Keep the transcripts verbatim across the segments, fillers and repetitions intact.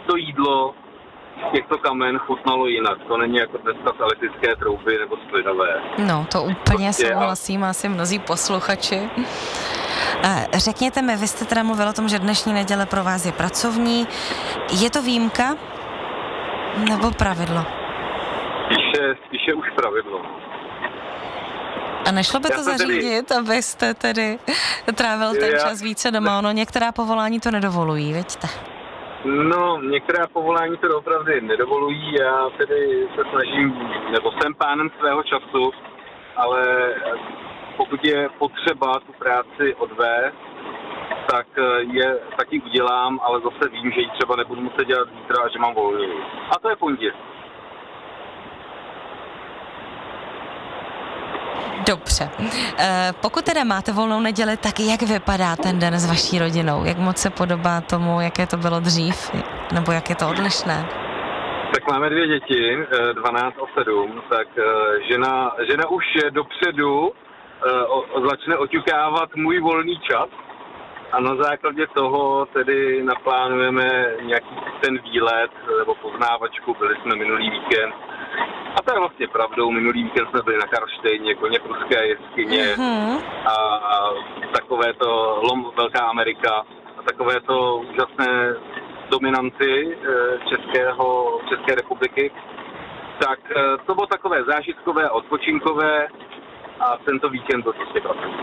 to jídlo z těchto kamen chutnalo jinak. To není jako dneska z elektrické trouby nebo z plynové. No, to úplně Prostě, souhlasím, asi mnozí posluchači. Řekněte mi, vy jste teda mluvil o tom, že dnešní neděle pro vás je pracovní. Je to výjimka nebo pravidlo? Spíše, spíše už pravidlo. A nešlo by Já to jsem zařídit, tedy... abyste tedy trávil ten Já... čas více doma? Ono některá povolání to nedovolují, vidíte? No, některá povolání to opravdu nedovolují. Já tedy se snažím, nebo jsem pánem svého času, ale pokud je potřeba tu práci odvést, tak, je, tak ji udělám, ale zase vím, že ji třeba nebudu muset dělat zítra a že mám volný. A to je pondělí. Dobře. E, pokud teda máte volnou neděli, tak jak vypadá ten den s vaší rodinou? Jak moc se podobá tomu, jaké to bylo dřív? Nebo jak je to odlišné? Tak máme dvě děti, dvanáct a sedm, tak žena, žena už dopředu začne oťukávat můj volný čas a na základě toho tedy naplánujeme nějaký ten výlet nebo poznávačku. Byli jsme minulý víkend. A to je vlastně pravdou, minulý víkend jsme byli na Karlštejně, Koněpruské jeskyně mm-hmm. a, a takové to Lom, Velká Amerika a takové to úžasné dominanty Českého, České republiky. Tak to bylo takové zážitkové, odpočinkové a tento víkend byl prostě pracovní.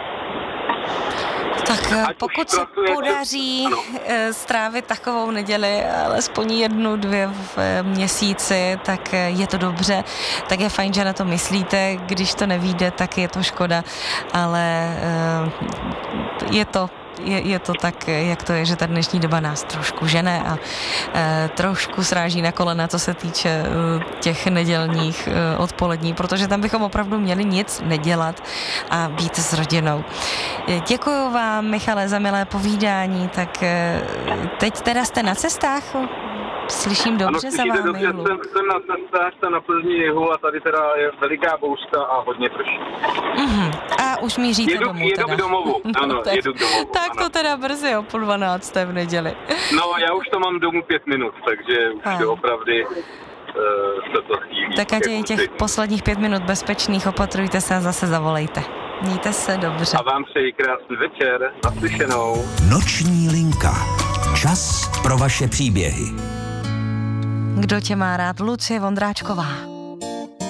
Tak ať pokud se podaří ano. strávit takovou neděli, alespoň jednu, dvě v měsíci, tak je to dobře. Tak je fajn, že na to myslíte. Když to nevyjde, tak je to škoda, ale je to Je, je to tak, jak to je, že ta dnešní doba nás trošku žene a e, trošku sráží na kolena, co se týče e, těch nedělních e, odpolední, protože tam bychom opravdu měli nic nedělat a být s rodinou. E, děkuju vám, Michale, za milé povídání, tak e, teď teda jste na cestách? Slyším dobře za vámi. Dobře, jsem, jsem na cestách, jsem na Plzni jihu a tady teda je veliká bouřka a hodně prší. Mm-hmm. A už míříte jedu, domů jedu teda. k domovu, ano, no, tak, jedu k domovu. Tak ano. to teda brzy o půl dvanácté v neděli. No, já už to mám domů pět minut, takže už to opravdu uh, se to chýlí. Tak ať je těch posledních pět minut bezpečných, opatrujte se a zase zavolejte. Mějte se dobře. A vám přeji krásný večer, naslyšenou. Noční linka. Čas pro vaše příběhy. Kdo tě má rád? Lucie Vondráčková.